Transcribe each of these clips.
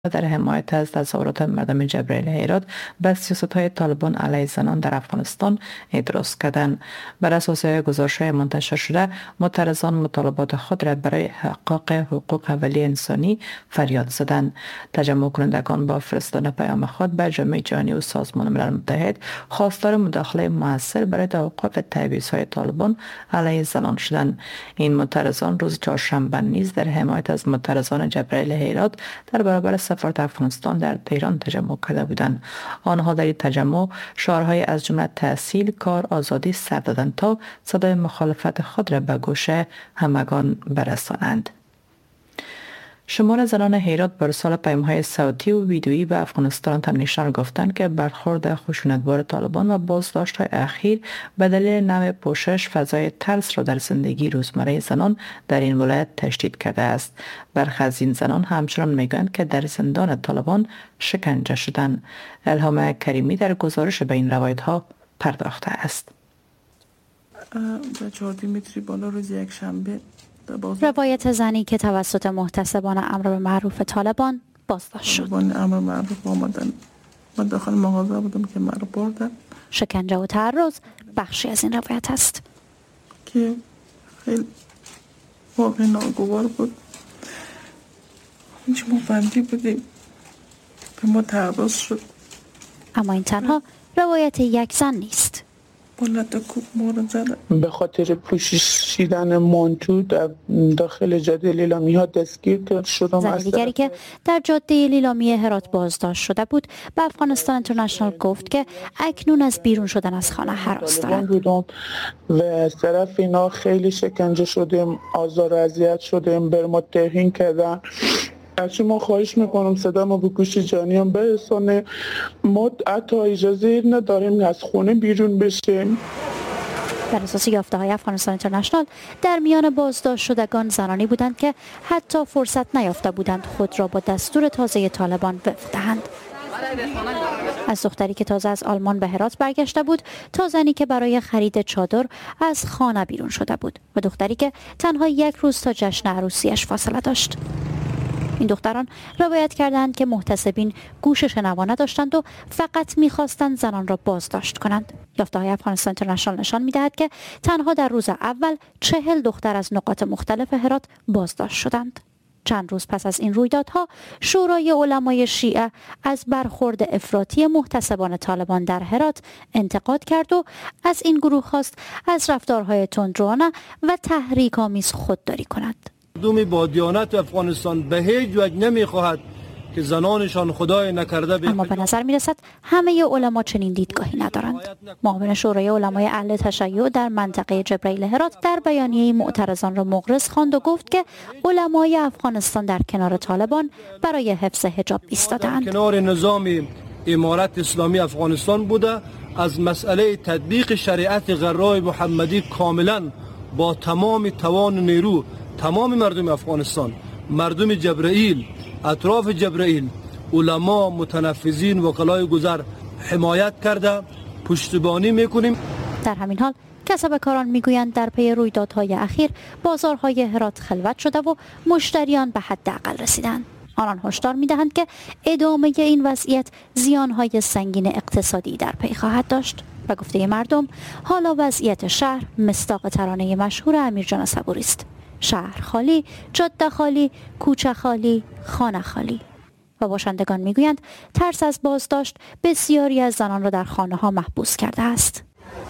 در حمایت از تظاهرات مردم جبرائیل هرات به سیاست‌های طالبان علیه زنان در افغانستان اعتراض کردند. بر اساس گزارش‌های منتشر شده، معترضان مطالبات خود را برای احقاق حقوق اولیه انسانی فریاد زدند. تجمع کنندگان با فرستادن پیام خود به جامعه جهانی و سازمان ملل متحد خواستار مداخله مؤثر برای توقف تبعیض‌های طالبان علیه زنان شدند. این معترضان روز چهارشنبه نیز در حمایت از معترضان جبرائیل هرات در برابر سفارت افغانستان در تهران تجمع کرده بودند. آنها در این تجمع شعارهای از جمله تحصیل، کار، آزادی سر دادند تا صدای مخالفت خود را به گوش همگان برسانند. شمار زنان هرات بر ارسال پیام‌های صوتی و ویدیویی به افغانستان تمنیشان گفتند که برخورد خشونتبار طالبان و بازداشت‌های اخیر به دلیل نوع پوشش فضای ترس را در زندگی روزمره زنان در این ولایت تشدید کرده است. برخی از این زنان همچنان میگویند که در زندان طالبان شکنجه شدند. الهام کریمی در گزارش به این روایت‌ها پرداخته است. به 4 دیمیتری بالا روز یک شنبه روایت زنی که توسط محتسبان امر به معروف طالبان بازداشت شد. طالبان امر معروف آمدن. من داخل مغازه بودم که مرا بردن. شکنجه و تعرض بخشی از این روایت است که خیلی واقعا ناگوار بود. هیچ مفندی بودیم به ما تعرض شد. اما این تنها روایت یک زن نیست. به خاطر پوشیدن مانتو در داخل جاده لیلامی ها دستگیر شدم. زن دیگری که در جاده لیلامی هرات بازداشت شده بود به افغانستان اینترنشنال گفت که اکنون از بیرون شدن از خانه هراس دارد و از طرف اینا خیلی شکنجه شدیم، آزار و اذیت شدیم، بر ما توهین کردن. از ما خواهش میکنم صدا ما به گوش جانیان برسانه. ما حتی اجازه نداریم از خونه بیرون بشیم. بر اساس یافته‌های افغانستان اینترنشنال در میان بازداشت شدگان زنانی بودند که حتی فرصت نیافته بودند خود را با دستور تازه طالبان وفق دهند. از دختری که تازه از آلمان به هرات برگشته بود تا زنی که برای خرید چادر از خانه بیرون شده بود و دختری که تنها 1 روز تا جشن عروسیش فاصله داشت. این دختران روایت کردند که محتسبین گوش شنوا نداشتند و فقط می‌خواستند زنان را بازداشت کنند. یافته‌های افغانستان اینترنشنال نشان می‌دهد که تنها در روز اول 40 دختر از نقاط مختلف هرات بازداشت شدند. چند روز پس از این رویدادها شورای علمای شیعه از برخورد افراطی محتسبان طالبان در هرات انتقاد کرد و از این گروه خواست از رفتارهای تندروانه و تحریک‌آمیز خودداری کند. مردم با دیانت افغانستان به هیچ وجه نمیخواهد که زنانشان خدای نکرده اما به نظر میرسد همه علما چنین دیدگاهی ندارند. معاون شورای علمای اهل تشیع در منطقه جبرائیل هرات در بیانیه معترضان را مغرض خواند و گفت که علمای افغانستان در کنار طالبان برای حفظ حجاب ایستاده‌اند. کنار نظام امارت اسلامی افغانستان بوده، از مسئله تطبیق شریعت غرای محمدی کاملا با تمام توان و نیرو تمام مردم افغانستان، مردم جبرائیل، اطراف جبرائیل، علما، متنفذین، وکلای گذر حمایت کرده، پشتیبانی میکنیم. در همین حال کسبکاران میگویند در پی رویدادهای اخیر بازارهای هرات خلوت شده و مشتریان به حداقل رسیدند. آنان هشدار میدهند که ادامه این وضعیت زیانهای سنگین اقتصادی در پی خواهد داشت. و گفته مردم حالا وضعیت شهر مصداق ترانه مشهور امیرجان صبوری است: شهر خالی، جاده خالی، کوچه خالی، خانه خالی. و باشندگان میگویند ترس از بازداشت بسیاری از زنان را در خانه ها محبوس کرده است.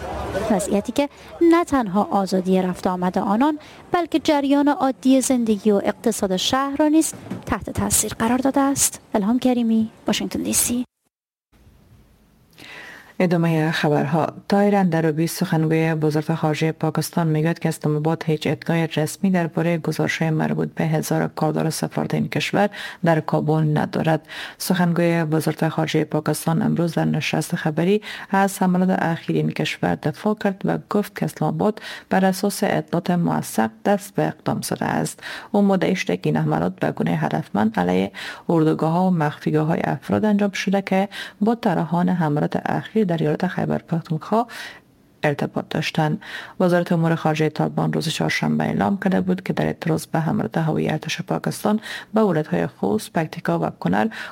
وضعیتی که نه تنها آزادی رفت آمد آنان بلکه جریان عادی زندگی و اقتصاد شهر را نیز تحت تاثیر قرار داده است. الهام کریمی، واشنگتن دی سی. ادامه خبرها. طاهر اندروبی سخنگوی وزارت خارجه پاکستان میگوید که اسلام آباد هیچ ادعای رسمی درباره گزارش‌های مربوط به هزار کاردار سفارت این کشور در کابل ندارد. سخنگوی وزارت خارجه پاکستان امروز در نشست خبری از حملات اخیر این کشور دفاع کرد و گفت که اسلام آباد بر اساس اطلاعات موثق دست به اقدام زده است. او مدعی شده که این حملات به گونه هدفمند علیه اردوگاه‌ها و مخفیگاه‌های افراد انجام شده که با طرحان حملات اخیر در ایالت خیبر پختونخوا ارتباط داشتند. وزارت امور خارجه طالبان روز چهارشنبه اعلام کرده بود که در اعتراض به حمله هوایی ارتش پاکستان به ولایت‌های خوست، پکتیکا و کنر